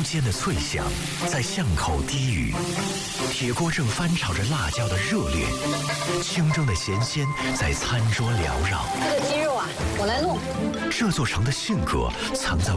间的脆响，在巷口低语。铁锅正翻炒着辣椒的热烈，清蒸的咸鲜在餐桌缭绕。 这个鸡肉啊，我来弄。 这座城的性格藏在